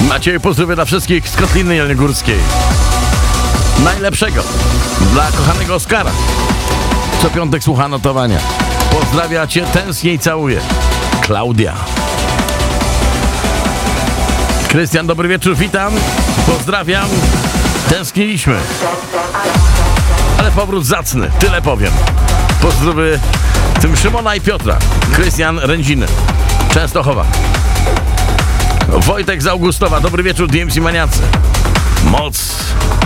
Maciej, pozdrowie dla wszystkich z Kotliny Jeleniogórskiej. Najlepszego dla kochanego Oskara. Co piątek słucha notowania. Pozdrawia cię, tęsknię i całuję. Klaudia. Krystian, dobry wieczór, witam. Pozdrawiam. Tęskniliśmy. Ale powrót zacny, tyle powiem. Pozdrowy tym Szymona i Piotra. Krystian Rędziny, Częstochowa. Wojtek z Augustowa, dobry wieczór, DMC Maniacy. Moc